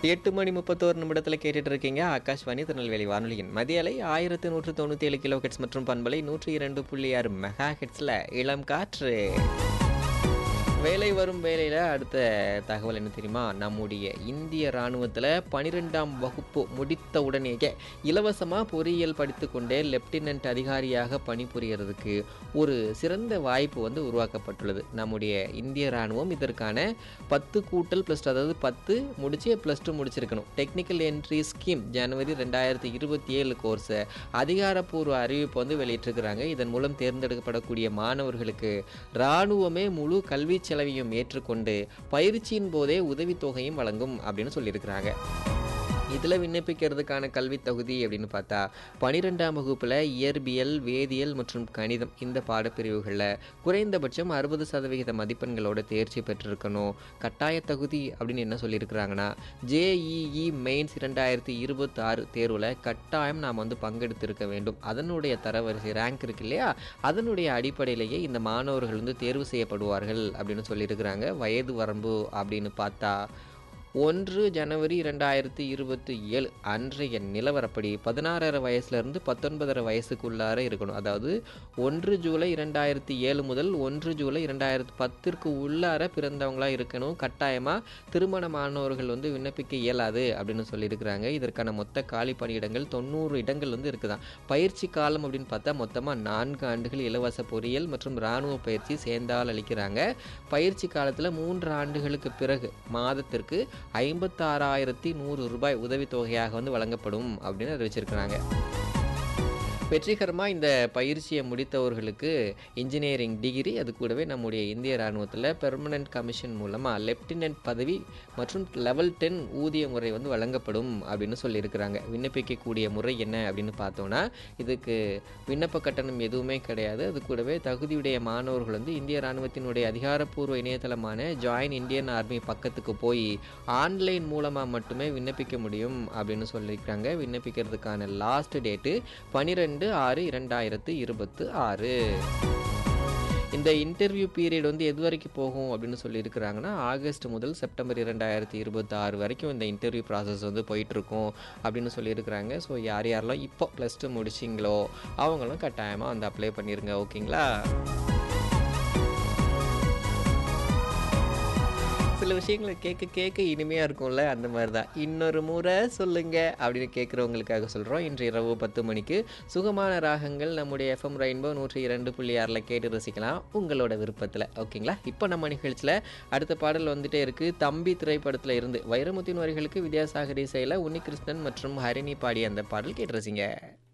8 மணி 31 நிமிடத்துல கேட்டுட்டு இருக்கீங்க. ஆகாஷ்வாணி திருநெல்வேலி வானொலியின் மதிய அலை 1197 கிலோ ஹெர்ட்ஸ் மற்றும் பண்பலை 102.6 மெகா ஹெர்ட்ஸ்ல இளம் காற்று. வேலை வரும் வேலையில அடுத்த தகவல் என்ன தெரியுமா? நம்முடைய இந்திய ராணுவத்துல 12ஆம் வகுப்பு முடித்த உடனேயே இலவசமா பொறியியல் படித்துக்கொண்டே லெப்டினன்ட் அதிகாரியாக பணிபுரியறதுக்கு ஒரு சிறந்த வாய்ப்பு வந்து உருவாக்கப்பட்டுள்ளது. நம்முடைய இந்திய ராணுவம் இதற்கான 10++, அதாவது 10 முடிச்சு +2 முடிச்சிருக்கணும். டெக்னிக்கல் என்ட்ரி ஸ்கீம் ஜனவரி 2027 கோர்ஸ் அதிகாரப்பூர்வ அறிவிப்பு வந்து வெளியிட்டிருக்கிறாங்க. இதன் மூலம் தேர்ந்தெடுக்கப்படக்கூடிய மாணவர்களுக்கு ராணுவமே முழு கல்வி செலவையும் ஏற்றுக்கொண்டு பயிற்சியின் போதே உதவித்தொகையும் வழங்கும் அப்படின்னு சொல்லியிருக்கிறாங்க. இதில் விண்ணப்பிக்கிறதுக்கான கல்வி தகுதி அப்படின்னு பார்த்தா 12ஆம் வகுப்பில் இயற்பியல், வேதியியல் மற்றும் கணிதம் இந்த பாடப்பிரிவுகளில் குறைந்தபட்சம் 60% மதிப்பெண்களோட தேர்ச்சி பெற்றிருக்கணும். கட்டாய தகுதி அப்படின்னு என்ன சொல்லியிருக்கிறாங்கன்னா, JEE மெயின்ஸ் 2026 தேர்வில் கட்டாயம் நாம் வந்து பங்கெடுத்திருக்க வேண்டும். அதனுடைய தரவரிசை ரேங்க் இருக்கு இல்லையா, அதனுடைய அடிப்படையிலேயே இந்த மாணவர்கள் வந்து தேர்வு செய்யப்படுவார்கள் அப்படின்னு சொல்லியிருக்கிறாங்க. வயது வரம்பு அப்படின்னு பார்த்தா 1 ஜனவரி 2027 அன்றைய நிலவரப்படி 16.5 வயசுலேருந்து 19.5 வயசுக்குள்ளார இருக்கணும். அதாவது 1 ஜூலை 2007 முதல் 1 ஜூலை 2010 உள்ளார பிறந்தவங்களாக இருக்கணும். கட்டாயமாக திருமணமானவர்கள் வந்து விண்ணப்பிக்க இயலாது அப்படின்னு சொல்லியிருக்கிறாங்க. இதற்கான மொத்த காலி பணியிடங்கள் 90 இடங்கள் வந்து இருக்குதான். பயிற்சி காலம் அப்படின்னு பார்த்தா மொத்தமாக 4 ஆண்டுகள் இலவச பொறியியல் மற்றும் இராணுவ பயிற்சி சேர்ந்தால் அளிக்கிறாங்க. பயிற்சி காலத்தில் 3 ஆண்டுகளுக்கு பிறகு மாதத்திற்கு 56,100 ரூபாய் உதவித்தொகையாக வந்து வழங்கப்படும் அப்படின்னு அறிவிச்சிருக்கிறாங்க. வெற்றிகரமாக இந்த பயிற்சியை முடித்தவர்களுக்கு இன்ஜினியரிங் டிகிரி, அது கூடவே நம்முடைய இந்திய இராணுவத்தில் பெர்மனன்ட் கமிஷன் மூலமாக லெப்டினன்ட் பதவி மற்றும் லெவல் 10 ஊதிய முறை வந்து வழங்கப்படும் அப்படின்னு சொல்லியிருக்கிறாங்க. விண்ணப்பிக்கக்கூடிய முறை என்ன அப்படின்னு பார்த்தோன்னா, இதுக்கு விண்ணப்ப கட்டணம் எதுவுமே கிடையாது. அது கூடவே தகுதியுடைய மாணவர்கள் வந்து இந்திய இராணுவத்தினுடைய அதிகாரப்பூர்வ இணையதளமான ஜாயின் இந்தியன் ஆர்மி பக்கத்துக்கு போய் ஆன்லைன் மூலமாக மட்டுமே விண்ணப்பிக்க முடியும் அப்படின்னு சொல்லியிருக்கிறாங்க. விண்ணப்பிக்கிறதுக்கான லாஸ்ட் டேட்டு 12/6/2026. இந்த இன்டர்வியூ பீரியட் வந்து எது வரைக்கும் போகும் அப்படின்னு சொல்லியிருக்கிறாங்கன்னா, ஆகஸ்ட் முதல் செப்டம்பர் 2026 வரைக்கும் இந்த இன்டர்வியூ ப்ராசஸ் வந்து போயிட்டுருக்கும் அப்படின்னு சொல்லியிருக்கிறாங்க. ஸோ யாரெல்லாம் இப்போ +2 முடிச்சிங்களோ அவங்களும் கட்டாயமாக வந்து அப்ளை பண்ணிடுங்க. ஓகேங்களா? சில விஷயங்களை கேட்க இனிமையாக இருக்கும்ல, அந்த மாதிரி தான். இன்னொரு முறை சொல்லுங்க அப்படின்னு கேட்குறவங்களுக்காக சொல்கிறோம். இன்று இரவு 10 மணிக்கு சுகமான ராகங்கள் நம்முடைய FM ரெயின்போ 102.6 கேட்டு ரசிக்கலாம் உங்களோட விருப்பத்தில். ஓகேங்களா? இப்போ நம்ம நிகழ்ச்சியில் அடுத்த பாடல் வந்துட்டே இருக்குது. தம்பி திரைப்படத்தில் இருந்து வைரமுத்தின் வரிகளுக்கு வித்யாசாகர் இசையில் உன்னிகிருஷ்ணன் மற்றும் ஹரிணி பாடிய அந்த பாடல் கேட்டு ரசிங்க.